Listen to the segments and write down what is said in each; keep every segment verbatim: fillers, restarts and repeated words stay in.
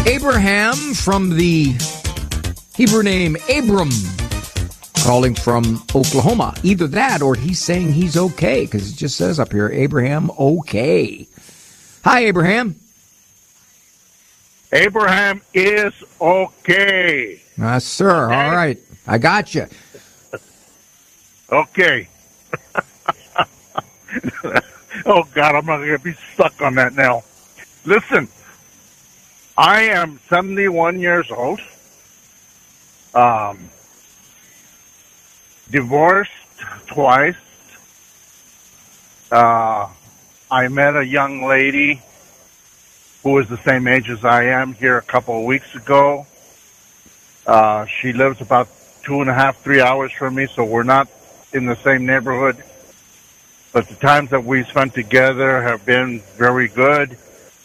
Abraham from the Hebrew name Abram, calling from Oklahoma. Either that or he's saying he's okay, because it just says up here, Abraham, okay. Hi, Abraham. Abraham is okay. Uh, sir, Okay. all right. I got you. Okay. Oh, God, I'm not going to be stuck on that now. Listen, I am seventy-one years old, um, divorced twice. Uh, I met a young lady who is the same age as I am here a couple of weeks ago. Uh, she lives about two and a half, three hours from me, so we're not in the same neighborhood. But the times that we spent together have been very good.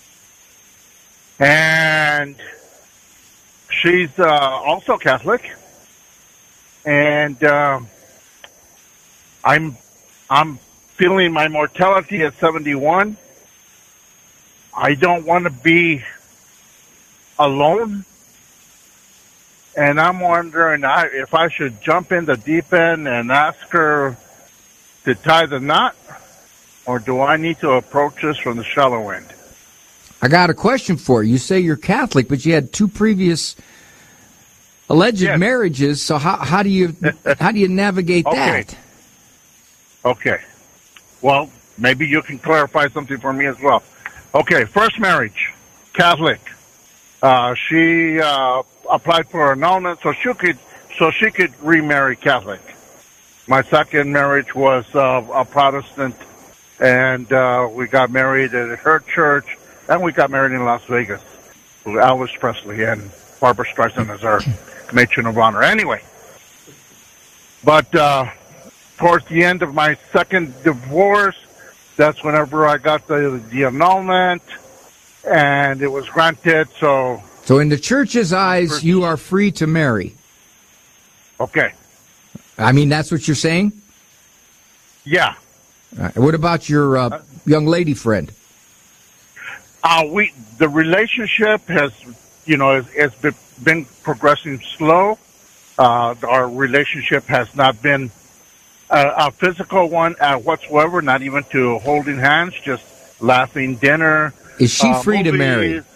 And she's uh, also Catholic. And uh, I'm I'm feeling my mortality at seventy-one. I don't want to be alone. And I'm wondering if I should jump in the deep end and ask her to tie the knot, or do I need to approach this from the shallow end? I got a question for you. You say you're Catholic, but you had two previous alleged Yes. marriages. So how how do you how do you navigate Okay. that? Okay. Well, maybe you can clarify something for me as well. Okay, first marriage, Catholic. Uh, she uh, applied for annulment so she could so she could remarry Catholic. My second marriage was uh, a Protestant, and uh, we got married at her church, and we got married in Las Vegas with Elvis Presley and Barbara Streisand as our matron of honor. Anyway, but uh, towards the end of my second divorce, that's whenever I got the, the annulment, and it was granted, so... So in the church's eyes, you are free to marry. Okay. I mean, that's what you're saying? Yeah. Uh, what about your uh, young lady friend? Uh, we the relationship has, you know, has, has been, been progressing slow. Uh, our relationship has not been a, a physical one uh, whatsoever, not even to holding hands, just laughing dinner. Is she uh, free to marry? movies.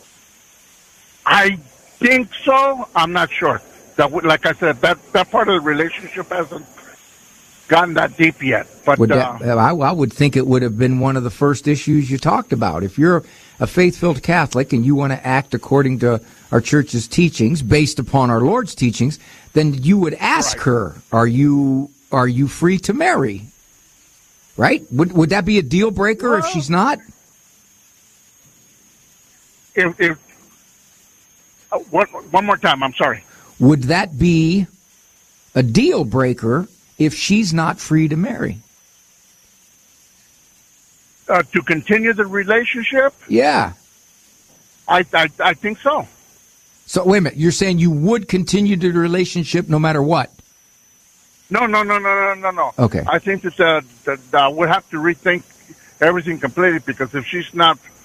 I think so. I'm not sure. That, would- like I said, that, that part of the relationship hasn't gotten that deep yet. But Would uh, that, I, I would think it would have been one of the first issues you talked about. If you're a faith-filled Catholic and you want to act according to our church's teachings, based upon our Lord's teachings, then you would ask Right. her, "Are you are you free to marry?" Right? Would would that be a deal breaker if Well- she's not? if, if uh, one, one more time, I'm sorry. Would that be a deal breaker if she's not free to marry? Uh, to continue the relationship, Yeah. I, I I think so. So wait a minute. You're saying you would continue the relationship no matter what? No, no, no, no, no, no, no. Okay. I think that, uh, that uh, we'll have to rethink everything completely, because if she's not